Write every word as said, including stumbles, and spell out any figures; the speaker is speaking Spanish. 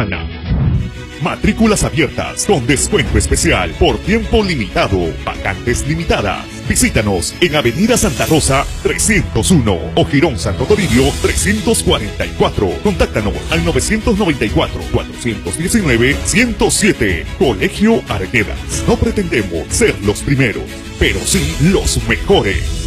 Dominicana. Matrículas abiertas con descuento especial por tiempo limitado. Vacantes limitadas. Visítanos en Avenida Santa Rosa trescientos uno o Girón Santo Toribio trescientos cuarenta y cuatro. Contáctanos al nueve nueve cuatro, cuatro uno nueve, uno cero siete. Colegio Arguedas. No pretendemos ser los primeros, pero sí los mejores.